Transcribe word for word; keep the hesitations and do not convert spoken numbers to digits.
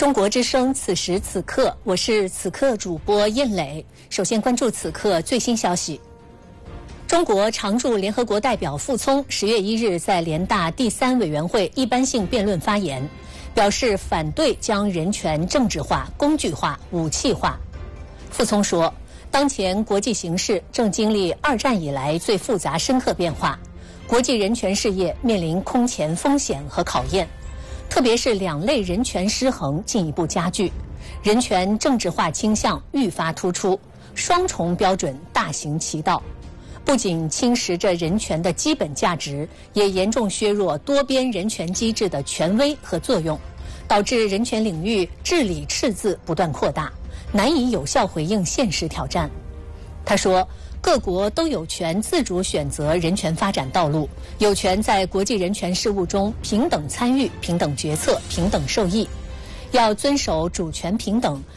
中国之声，此时此刻，我是此刻主播燕磊。首先关注此刻最新消息。中国常驻联合国代表傅聪十月一日在联大第三委员会一般性辩论发言，表示反对将人权政治化、工具化、武器化。傅聪说，当前国际形势正经历二战以来最复杂深刻变化，国际人权事业面临空前风险和考验。特别是两类人权失衡进一步加剧，人权政治化倾向愈发突出，双重标准大行其道，不仅侵蚀着人权的基本价值，也严重削弱多边人权机制的权威和作用，导致人权领域治理赤字不断扩大，难以有效回应现实挑战。他说，各国都有权自主选择人权发展道路，有权在国际人权事务中平等参与、平等决策、平等受益。要遵守主权平等，